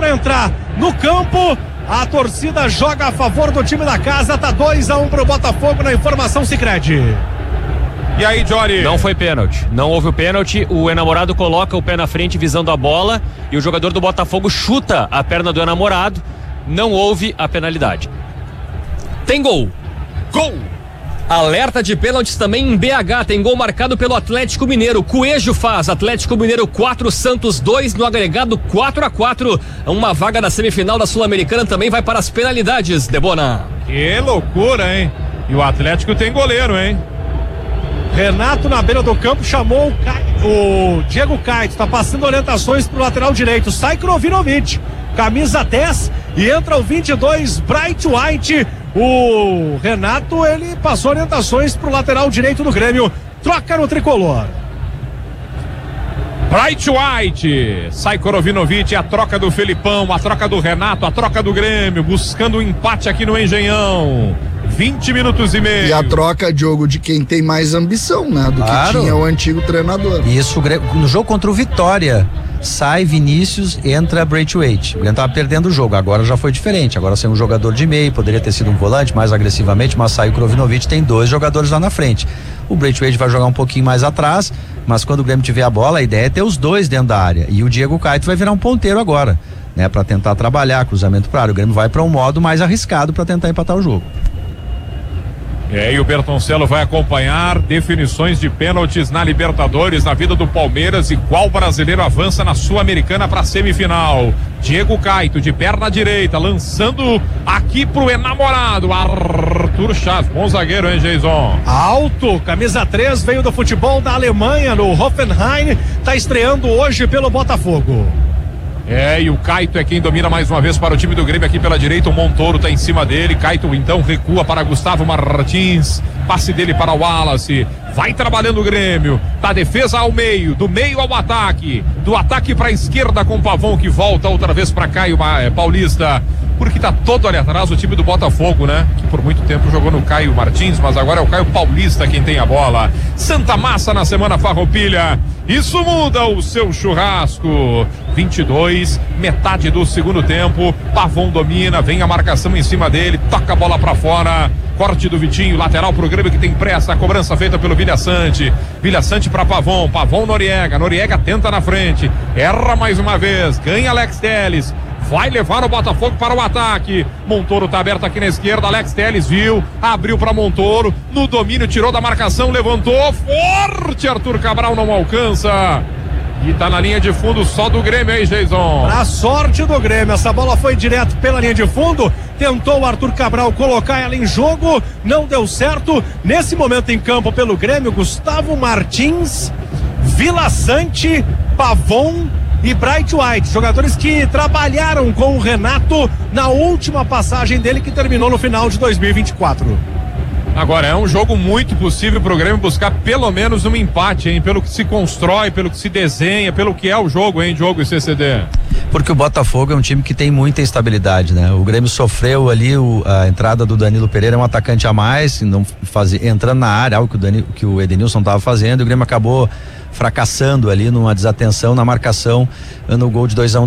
vai entrar no campo. A torcida joga a favor do time da casa. Tá 2-1 pro Botafogo na informação Sicredi. E aí, Jory? Não foi pênalti, não houve o pênalti. O enamorado coloca o pé na frente visando a bola e o jogador do Botafogo chuta a perna do enamorado. Não houve a penalidade. Tem gol. Gol! Alerta de pênaltis também em BH, tem gol marcado pelo Atlético Mineiro. Coelho faz, Atlético Mineiro 4, Santos 2, no agregado 4-4. Uma vaga na semifinal da Sul-Americana também vai para as penalidades, Debona. Que loucura, hein? E o Atlético tem goleiro, hein? Renato na beira do campo chamou o Diego Caito, tá passando orientações pro lateral direito, sai Krovinovic, camisa 10 e entra o 22, Bright White. O Renato, ele passou orientações pro lateral direito do Grêmio, troca no tricolor. Bright White, sai Krovinovic, a troca do Felipão, a troca do Renato, a troca do Grêmio, buscando o empate aqui no Engenhão. 20 minutos e meio. E a troca, Diogo, de quem tem mais ambição, né? Do que tinha o antigo treinador. Isso, no jogo contra o Vitória, sai Vinícius, entra Braithwaite. O Grêmio tava perdendo o jogo, agora já foi diferente. Agora sem um jogador de meio, poderia ter sido um volante mais agressivamente, mas sai o Krovinovic, tem 2 jogadores lá na frente. O Braithwaite vai jogar um pouquinho mais atrás, mas quando o Grêmio tiver a bola, a ideia é ter os 2 dentro da área. E o Diego Caito vai virar um ponteiro agora, né? Pra tentar trabalhar cruzamento pra área. O Grêmio vai para um modo mais arriscado para tentar empatar o jogo. E o Bertoncello vai acompanhar definições de pênaltis na Libertadores, na vida do Palmeiras, e qual brasileiro avança na Sul-Americana para a semifinal. Diego Caito de perna direita, lançando aqui pro enamorado, Arthur Chaves, bom zagueiro, hein, Jason? Alto, camisa 3, veio do futebol da Alemanha, no Hoffenheim, tá estreando hoje pelo Botafogo. E o Caito é quem domina mais uma vez para o time do Grêmio aqui pela direita. O Montoro tá em cima dele. Caito então recua para Gustavo Martins. Passe dele para o Wallace. Vai trabalhando o Grêmio. Da defesa ao meio, do meio ao ataque. Do ataque para a esquerda com o Pavão, que volta outra vez para Caio Paulista. Porque tá todo ali atrás o time do Botafogo, né? Que por muito tempo jogou no Caio Martins, mas agora é o Caio Paulista quem tem a bola. Santa Massa na semana Farroupilha. Isso muda o seu churrasco. 22, metade do segundo tempo. Pavão domina, vem a marcação em cima dele, toca a bola pra fora. Corte do Vitinho, lateral pro Grêmio que tem pressa. A cobrança feita pelo Vilha Sante. Vilha Sante pra Pavão, Pavão Noriega. Noriega tenta na frente, erra mais uma vez, ganha Alex Telles. Vai levar o Botafogo para o ataque. Montoro tá aberto aqui na esquerda. Alex Telles viu, abriu para Montoro. No domínio, tirou da marcação, levantou. Forte, Arthur Cabral não alcança. E tá na linha de fundo só do Grêmio aí, Jason. Pra sorte do Grêmio, essa bola foi direto pela linha de fundo. Tentou o Arthur Cabral colocar ela em jogo, não deu certo. Nesse momento em campo pelo Grêmio, Gustavo Martins, Vilha Sante, Pavão e Bright White, jogadores que trabalharam com o Renato na última passagem dele, que terminou no final de 2024. Agora, é um jogo muito possível pro Grêmio buscar pelo menos um empate, hein? Pelo que se constrói, pelo que se desenha, pelo que é o jogo, hein, Diogo e CCD? Porque o Botafogo é um time que tem muita instabilidade, né? O Grêmio sofreu ali a entrada do Danilo Pereira, um atacante a mais, não entrando na área, algo que o Edenilson estava fazendo, e o Grêmio acabou fracassando ali numa desatenção na marcação no gol de 2-1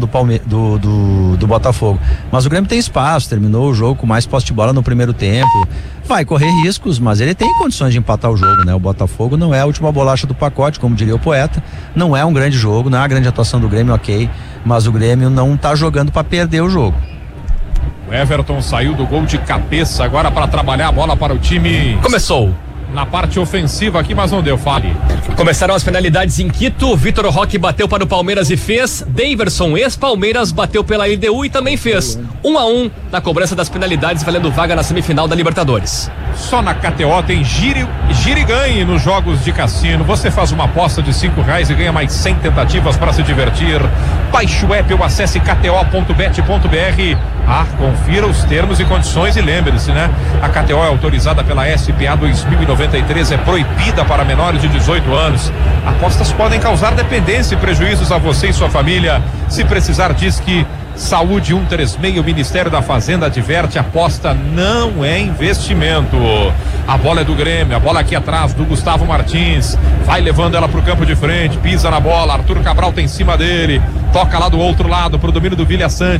do Botafogo. Mas o Grêmio tem espaço, terminou o jogo com mais posse de bola no primeiro tempo, vai correr riscos, mas ele tem condições de empatar o jogo, né? O Botafogo não é a última bolacha do pacote, como diria o poeta, não é um grande jogo, não é a grande atuação do Grêmio, ok, mas o Grêmio não tá jogando para perder o jogo. O Everton saiu do gol de cabeça agora para trabalhar a bola para o time. Começou na parte ofensiva aqui, mas não deu, fale. Começaram as penalidades em Quito. Vitor Roque bateu para o Palmeiras e fez. Daverson, ex-Palmeiras, bateu pela LDU e também fez. 1-1 na cobrança das penalidades, valendo vaga na semifinal da Libertadores. Só na KTO tem gire e ganhe nos jogos de cassino. Você faz uma aposta de R$5 e ganha mais 100 tentativas para se divertir. Baixe o app ou acesse kto.bet.br. Confira os termos e condições e lembre-se, né? A KTO é autorizada pela SPA 2093, é proibida para menores de 18 anos. Apostas podem causar dependência e prejuízos a você e sua família. Se precisar, diz que Saúde 136, o Ministério da Fazenda adverte, aposta não é investimento. A bola é do Grêmio, a bola aqui atrás do Gustavo Martins, vai levando ela pro campo de frente, pisa na bola, Arthur Cabral tá em cima dele, toca lá do outro lado pro domínio do Vilha Sante.